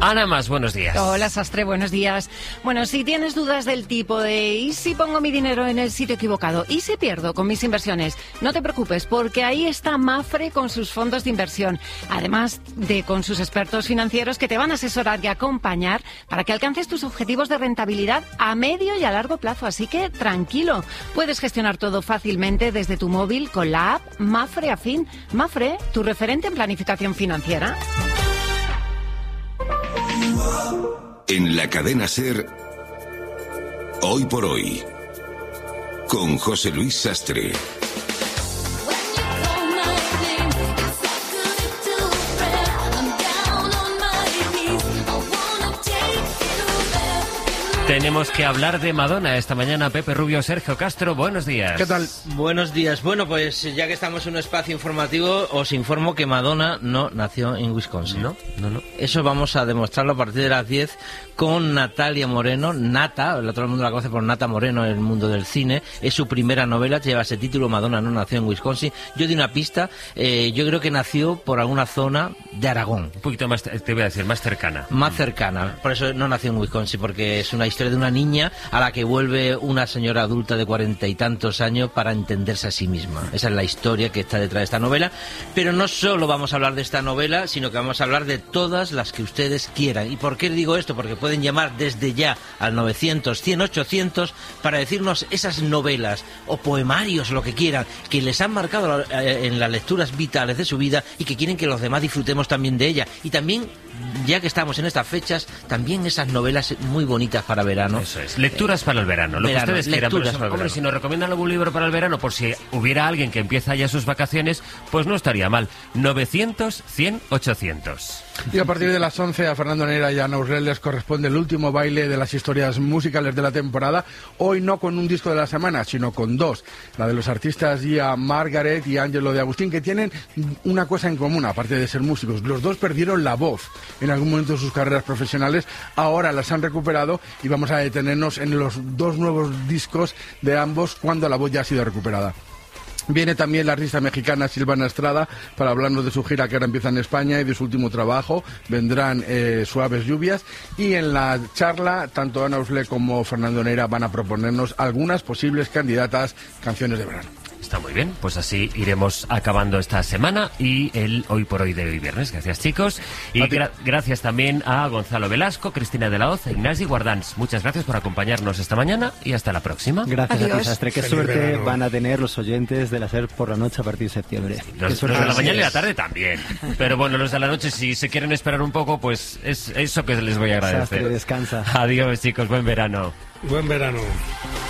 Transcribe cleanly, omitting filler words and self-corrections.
Ana Mas, buenos días. Hola, Sastre, buenos días. Bueno, si tienes dudas del tipo de ¿y si pongo mi dinero en el sitio equivocado? ¿Y si pierdo con mis inversiones? No te preocupes, porque ahí está Mapfre con sus fondos de inversión. Además de con sus expertos financieros que te van a asesorar y acompañar para que alcances tus objetivos de rentabilidad a medio y a largo plazo. Así que tranquilo, puedes gestionar todo fácilmente desde tu móvil con la app Mapfre Afin. Mapfre, tu referente en planificación financiera. En la cadena SER, Hoy por Hoy, con José Luis Sastre. Tenemos que hablar de Madonna esta mañana. Pepe Rubio, Sergio Castro, buenos días. ¿Qué tal? Buenos días. Bueno, pues ya que estamos en un espacio informativo, os informo que Madonna no nació en Wisconsin. No. Eso vamos a demostrarlo a partir de las 10 con Natalia Moreno. Nata, todo el mundo la conoce por Nata Moreno en el mundo del cine. Es su primera novela, lleva ese título, Madonna no nació en Wisconsin. Yo di una pista, yo creo que nació por alguna zona de Aragón. Un poquito más, te voy a decir, más cercana. Más cercana, por eso no nació en Wisconsin, porque es una historia de una niña a la que vuelve una señora adulta de 40 y tantos años para entenderse a sí misma. Esa es la historia que está detrás de esta novela. Pero no solo vamos a hablar de esta novela, sino que vamos a hablar de todas las que ustedes quieran. ¿Y por qué digo esto? Porque pueden llamar desde ya al 900-100-800 para decirnos esas novelas o poemarios, lo que quieran, que les han marcado en las lecturas vitales de su vida y que quieren que los demás disfrutemos también de ella. Y también, ya que estamos en estas fechas, también esas novelas muy bonitas para verano. Eso es, lecturas para el verano, lo que ustedes quieran. Hombre, si nos recomiendan algún libro para el verano, por si hubiera alguien que empieza ya sus vacaciones, pues no estaría mal. 900-100-800. Y a partir de las 11 a Fernando Neira y a Ana Urrell les corresponde el último baile de las historias musicales de la temporada. Hoy no con un disco de la semana, sino con dos. La de los artistas Gia Margaret y Ángelo de Agustín, que tienen una cosa en común, aparte de ser músicos. Los dos perdieron la voz en algún momento de sus carreras profesionales. Ahora las han recuperado y vamos a detenernos en los dos nuevos discos de ambos cuando la voz ya ha sido recuperada. Viene también la artista mexicana Silvana Estrada para hablarnos de su gira que ahora empieza en España y de su último trabajo. Vendrán Suaves Lluvias. Y en la charla, tanto Ana Urrell como Fernando Neira van a proponernos algunas posibles candidatas canciones de verano. Está muy bien, pues así iremos acabando esta semana y el Hoy por Hoy de hoy viernes. Gracias, chicos. Y gracias también a Gonzalo Velasco, Cristina de la Hoz e Ignasi Guardans. Muchas gracias por acompañarnos esta mañana y hasta la próxima. Gracias. Adiós. A ti, Sastre. Qué Feliz suerte verano. van a tener los oyentes de la SER por la noche a partir de septiembre. Los de la mañana y la tarde también. Pero bueno, los de la noche, si se quieren esperar un poco, pues es eso que les voy a agradecer. Sastre, descansa. Adiós, chicos, buen verano. Buen verano.